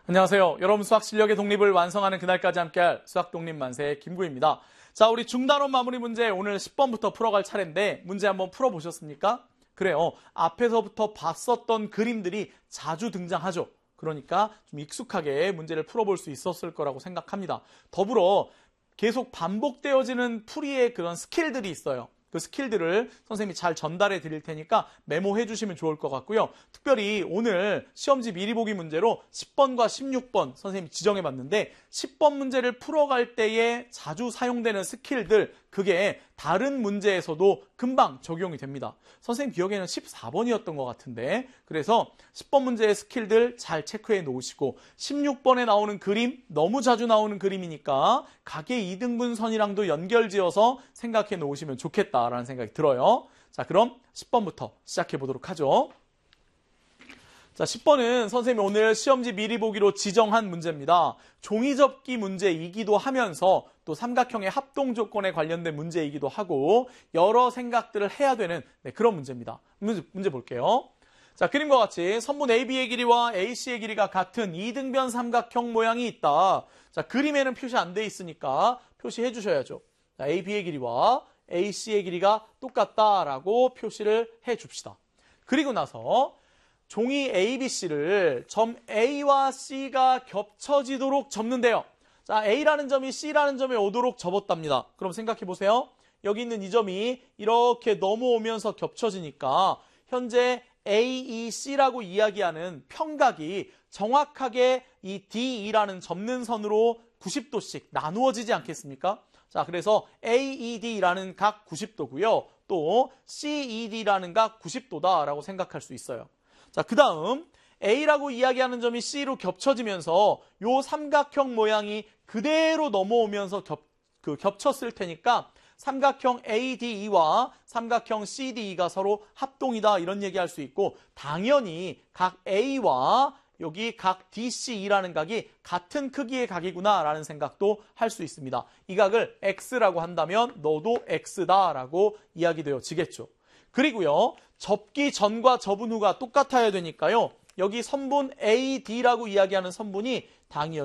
안녕하세요. 여러분 수학 실력의 독립을 완성하는 그날까지 함께할 수학 독립 만세 김구입니다. 자, 우리 중단원 마무리 문제 오늘 10번부터 풀어갈 차례인데 문제 한번 풀어보셨습니까? 그래요. 앞에서부터 봤었던 그림들이 자주 등장하죠. 그러니까 좀 익숙하게 문제를 풀어볼 수 있었을 거라고 생각합니다. 더불어 계속 반복되어지는 풀이의 그런 스킬들이 있어요. 그 스킬들을 선생님이 잘 전달해 드릴 테니까 메모해 주시면 좋을 것 같고요. 특별히 오늘 시험지 미리 보기 문제로 10번과 16번 선생님이 지정해 봤는데 10번 문제를 풀어갈 때에 자주 사용되는 스킬들 그게 다른 문제에서도 금방 적용이 됩니다. 선생님 기억에는 14번이었던 것 같은데 그래서 10번 문제의 스킬들 잘 체크해 놓으시고 16번에 나오는 그림 너무 자주 나오는 그림이니까 각의 이등분선이랑도 연결지어서 생각해 놓으시면 좋겠다라는 생각이 들어요. 자, 그럼 10번부터 시작해 보도록 하죠. 자, 10번은 선생님이 오늘 시험지 미리 보기로 지정한 문제입니다. 종이접기 문제이기도 하면서 또 삼각형의 합동 조건에 관련된 문제이기도 하고 여러 생각들을 해야 되는 그런 문제입니다. 문제 볼게요. 자, 그림과 같이 선분 AB의 길이와 AC의 길이가 같은 이등변 삼각형 모양이 있다. 자, 그림에는 표시 안 돼 있으니까 표시해 주셔야죠. 자, AB의 길이와 AC의 길이가 똑같다라고 표시를 해 줍시다. 그리고 나서 종이 ABC를 점 A와 C가 겹쳐지도록 접는데요. 자, A라는 점이 C라는 점에 오도록 접었답니다. 그럼 생각해 보세요. 여기 있는 이 점이 이렇게 넘어오면서 겹쳐지니까 현재 AEC라고 이야기하는 평각이 정확하게 이 DE라는 접는 선으로 90도씩 나누어지지 않겠습니까? 자, 그래서 AED라는 각 90도고요. 또 CED라는 각 90도다라고 생각할 수 있어요. 자, 그 다음 A라고 이야기하는 점이 C로 겹쳐지면서 요 삼각형 모양이 그대로 넘어오면서 겹쳤을 테니까 삼각형 ADE와 삼각형 CDE가 서로 합동이다 이런 얘기할 수 있고 당연히 각 A와 여기 각 DCE라는 각이 같은 크기의 각이구나 라는 생각도 할 수 있습니다. 이 각을 X라고 한다면 너도 X다라고 이야기되어지겠죠. 그리고요. 접기 전과 접은 후가 똑같아야 되니까요. 여기 선분 AD라고 이야기하는 선분이 당연히